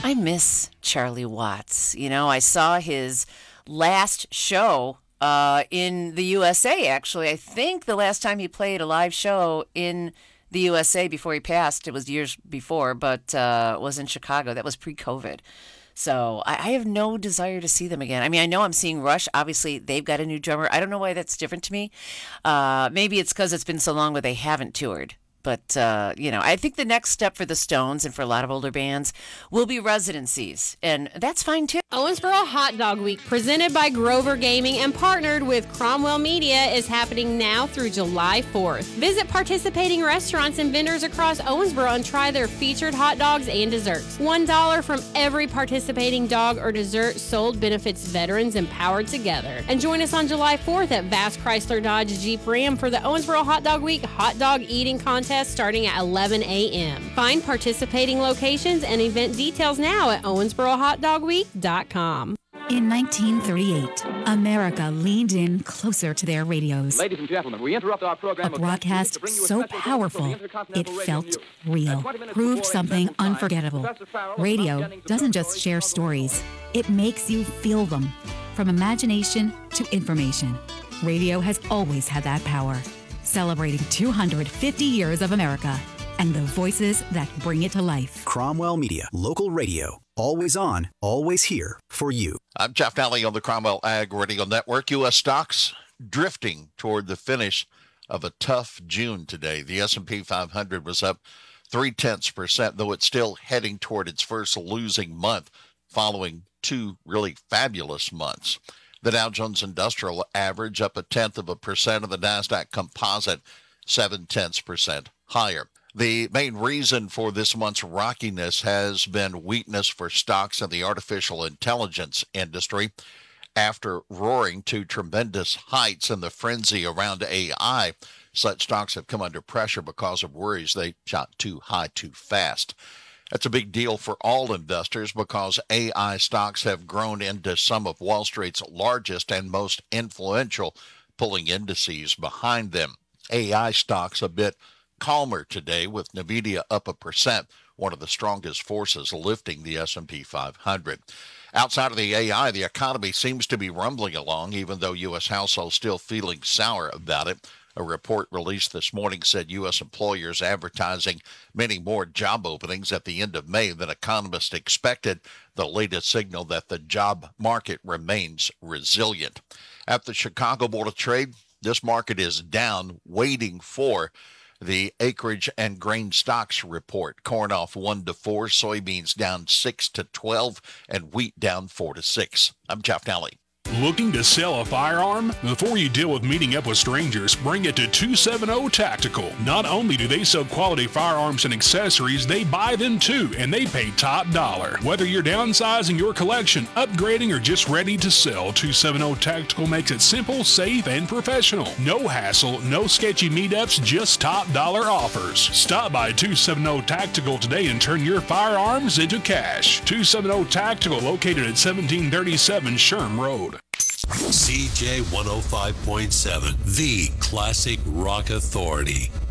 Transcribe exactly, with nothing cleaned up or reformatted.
I miss Charlie Watts. You know, I saw his last show uh, in the U S A, actually. I think the last time he played a live show in the U S A before he passed, it was years before, but uh, was in Chicago. That was pre-COVID. So I, I have no desire to see them again. I mean, I know I'm seeing Rush. Obviously, they've got a new drummer. I don't know why that's different to me. Uh, maybe it's because it's been so long where they haven't toured. But, uh, you know, I think the next step for the Stones and for a lot of older bands will be residencies. And that's fine, too. Owensboro Hot Dog Week, presented by Grover Gaming and partnered with Cromwell Media, is happening now through July fourth. Visit participating restaurants and vendors across Owensboro and try their featured hot dogs and desserts. One dollar from every participating dog or dessert sold benefits veterans empowered together. And join us on July fourth at Bass Chrysler Dodge Jeep Ram for the Owensboro Hot Dog Week Hot Dog Eating Contest starting at eleven a.m. Find participating locations and event details now at owensboro hot dog week dot com. In nineteen thirty-eight, America leaned in closer to their radios. Ladies and gentlemen, we interrupt our program. A broadcast so powerful, it felt real. Proved something unforgettable. Radio doesn't just share stories, it makes you feel them. From imagination to information, radio has always had that power. Celebrating two hundred fifty years of America and the voices that bring it to life. Cromwell Media, local radio. Always on, always here for you. I'm Jeff Nally on the Cromwell Ag Radio Network. U S stocks drifting toward the finish of a tough June today. The S and P five hundred was up three-tenths percent, though it's still heading toward its first losing month following two really fabulous months. The Dow Jones Industrial Average up a tenth of a percent, and the NASDAQ Composite seven-tenths percent higher. The main reason for this month's rockiness has been weakness for stocks in the artificial intelligence industry. After roaring to tremendous heights in the frenzy around A I, such stocks have come under pressure because of worries they shot too high too fast. That's a big deal for all investors because A I stocks have grown into some of Wall Street's largest and most influential, pulling indices behind them. A I stocks a bit calmer today, with NVIDIA up a percent, one of the strongest forces lifting the S and P five hundred. Outside of the A I, the economy seems to be rumbling along, even though U S households still feeling sour about it. A report released this morning said U S employers advertising many more job openings at the end of May than economists expected, the latest signal that the job market remains resilient. At the Chicago Board of Trade, this market is down, waiting for the acreage and grain stocks report. Corn off one to four, soybeans down six to twelve, and wheat down four to six. I'm Jeff Nally. Looking to sell a firearm? Before you deal with meeting up with strangers, bring it to two seventy Tactical. Not only do they sell quality firearms and accessories, they buy them too, and they pay top dollar. Whether you're downsizing your collection, upgrading, or just ready to sell, two seventy Tactical makes it simple, safe, and professional. No hassle, no sketchy meetups, just top dollar offers. Stop by two seventy Tactical today and turn your firearms into cash. two seventy Tactical, located at seventeen thirty-seven Sherm Road. C J one oh five point seven, the classic rock authority.